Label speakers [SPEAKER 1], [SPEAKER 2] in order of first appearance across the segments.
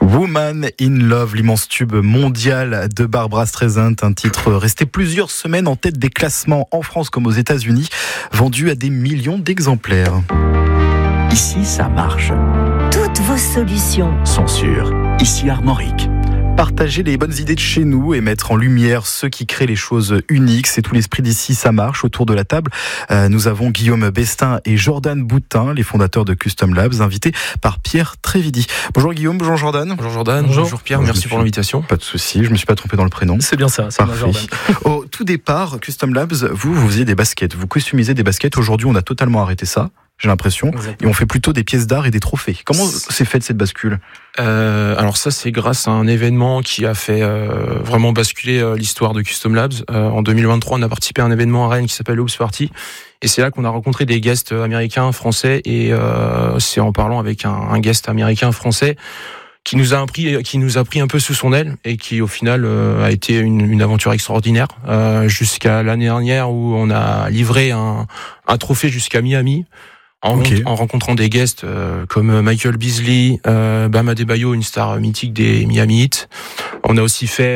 [SPEAKER 1] Woman in Love, l'immense tube mondial de Barbra Streisand, un titre resté plusieurs semaines en tête des classements en France comme aux États-Unis, vendu à des millions d'exemplaires.
[SPEAKER 2] Ici, ça marche.
[SPEAKER 3] Toutes vos solutions
[SPEAKER 2] Sont sûres. Ici, Armorique.
[SPEAKER 1] Partager les bonnes idées de chez nous et mettre en lumière ceux qui créent les choses uniques, c'est tout l'esprit d'Ici ça marche. Autour de la table, nous avons Guillaume Bestin et Jordan Boutin, les fondateurs de Custom Labs, invités par Pierre Trévidy. Bonjour Guillaume, bonjour Jordan.
[SPEAKER 4] Bonjour Jordan, bonjour Pierre, merci pour l'invitation.
[SPEAKER 1] Pas de souci, je me suis pas trompé dans le prénom.
[SPEAKER 5] C'est bien ça, c'est moi Jordan.
[SPEAKER 1] Au tout départ, Custom Labs, vous faisiez des baskets, vous customisez des baskets. Aujourd'hui, on a totalement arrêté ça, j'ai l'impression. Exactement. Et on fait plutôt des pièces d'art et des trophées. Comment s'est faite cette bascule ?
[SPEAKER 4] Alors ça, c'est grâce à un événement qui a fait vraiment basculer l'histoire de Custom Labs. En 2023, on a participé à un événement à Rennes qui s'appelle Oops Party. Et c'est là qu'on a rencontré des guests américains, français. Et c'est en parlant avec un guest américain, français, qui nous a pris un peu sous son aile et qui au final a été une aventure extraordinaire jusqu'à l'année dernière où on a livré un trophée jusqu'à Miami. En rencontrant des guests comme Michael Beasley, Bam Adebayo, une star mythique des Miami Heat. On a aussi fait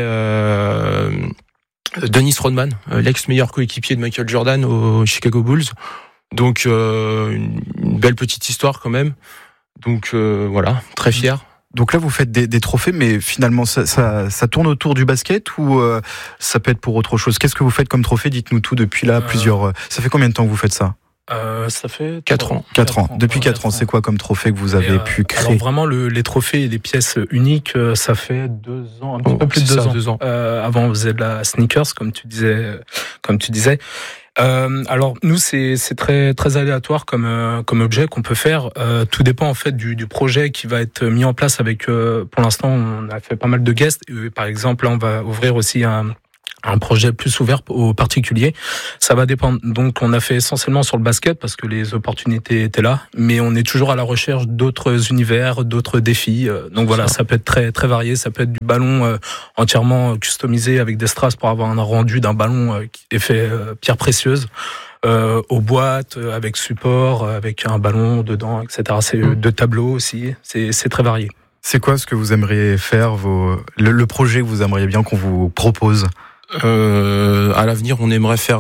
[SPEAKER 4] Dennis Rodman, l'ex-meilleur coéquipier de Michael Jordan aux Chicago Bulls. Donc une belle petite histoire quand même. Donc voilà, très fier.
[SPEAKER 1] Donc là, vous faites des trophées, mais finalement, ça tourne autour du basket ou ça peut être pour autre chose ? Qu'est-ce que vous faites comme trophée ? Dites-nous tout depuis là, plusieurs... Ça fait combien de temps que vous faites ça ?
[SPEAKER 5] Ça fait
[SPEAKER 4] 4 ans.
[SPEAKER 1] 4 ans. Depuis 4 ans, c'est quoi comme trophée que vous avez pu créer ?
[SPEAKER 5] Alors vraiment, les trophées et les pièces uniques, ça fait 2 ans, un petit peu plus de 2 ans. Avant, on faisait de la sneakers, comme tu disais. Alors nous, c'est très très aléatoire comme objet qu'on peut faire. Tout dépend en fait du projet qui va être mis en place avec. Pour l'instant, on a fait pas mal de guests. Par exemple, là, on va ouvrir aussi un projet plus ouvert aux particuliers. Ça va dépendre. Donc, on a fait essentiellement sur le basket parce que les opportunités étaient là, mais on est toujours à la recherche d'autres univers, d'autres défis. Donc voilà, ça peut être très très varié. Ça peut être du ballon entièrement customisé avec des strass pour avoir un rendu d'un ballon qui est fait pierre précieuse. Aux boîtes, avec support, avec un ballon dedans, etc. C'est 2 tableaux aussi. C'est très varié.
[SPEAKER 1] C'est quoi ce que vous aimeriez faire, le projet que vous aimeriez bien qu'on vous propose ?
[SPEAKER 4] À l'avenir, on aimerait faire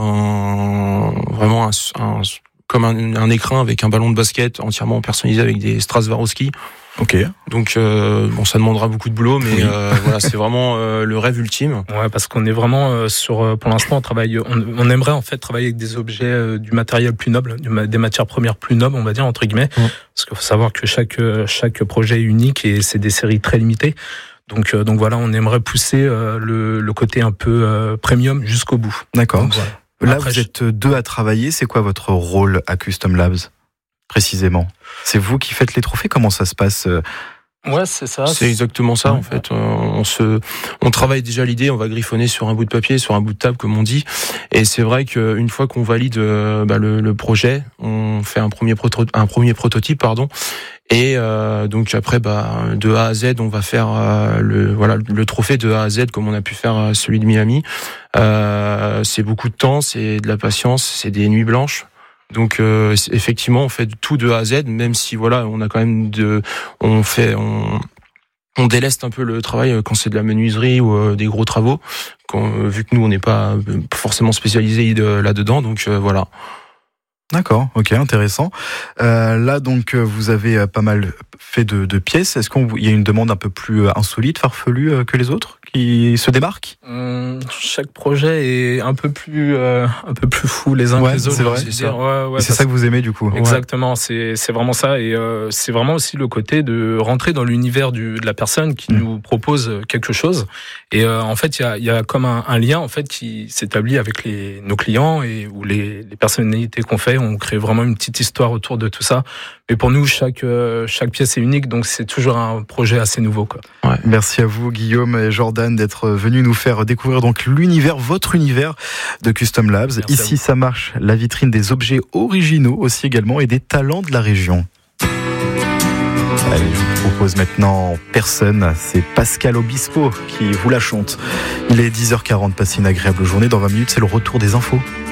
[SPEAKER 4] comme un écrin avec un ballon de basket entièrement personnalisé avec des strass Swarovski.
[SPEAKER 1] Ok.
[SPEAKER 4] Donc ça demandera beaucoup de boulot, mais voilà, c'est vraiment le rêve ultime.
[SPEAKER 5] Ouais, parce qu'on est vraiment pour l'instant, on aimerait en fait travailler avec des objets, du matériel plus noble, des matières premières plus nobles, on va dire entre guillemets, parce qu'il faut savoir que chaque projet est unique et c'est des séries très limitées. Donc voilà, on aimerait pousser le côté un peu premium jusqu'au bout.
[SPEAKER 1] D'accord.
[SPEAKER 5] Donc, voilà.
[SPEAKER 1] Là, vous êtes 2 à travailler. C'est quoi votre rôle à Custom Labs, précisément ? C'est vous qui faites les trophées ? Comment ça se passe ?
[SPEAKER 5] Ouais, c'est ça.
[SPEAKER 4] C'est exactement ça, en fait. On travaille déjà l'idée, on va griffonner sur un bout de papier, sur un bout de table, comme on dit. Et c'est vrai qu'une fois qu'on valide le projet, on fait un premier prototype, pardon. Et donc après, de A à Z, on va faire le trophée de A à Z, comme on a pu faire celui de Miami. C'est beaucoup de temps, c'est de la patience, c'est des nuits blanches. Donc effectivement, on fait tout de A à Z, même si voilà, on a quand même on déleste un peu le travail quand c'est de la menuiserie ou des gros travaux, vu que nous on n'est pas forcément spécialisé là-dedans. Donc voilà.
[SPEAKER 1] D'accord, ok, intéressant. Là, donc, vous avez pas mal fait de pièces. Est-ce qu'il y a une demande un peu plus insolite, farfelue que les autres, qui se démarquent ?
[SPEAKER 5] Chaque projet est un peu plus fou les uns que les autres.
[SPEAKER 1] C'est vrai. C'est ça que vous aimez du coup.
[SPEAKER 5] Exactement, c'est vraiment ça. Et c'est vraiment aussi le côté de rentrer dans l'univers de la personne qui nous propose quelque chose. Et en fait, il y a comme un lien en fait qui s'établit avec nos clients et ou les personnalités qu'on fait. On crée vraiment une petite histoire autour de tout ça. Mais pour nous, chaque pièce est unique, donc c'est toujours un projet assez nouveau, quoi.
[SPEAKER 1] Ouais. Merci à vous, Guillaume et Jordan, d'être venus nous faire découvrir donc votre univers de Custom Labs. Merci. Ici, ça marche, la vitrine des objets originaux aussi également et des talents de la région. Allez, je vous propose maintenant Personne, c'est Pascal Obispo qui vous la chante. Il est 10h40, passez une agréable journée. Dans 20 minutes, c'est le retour des infos.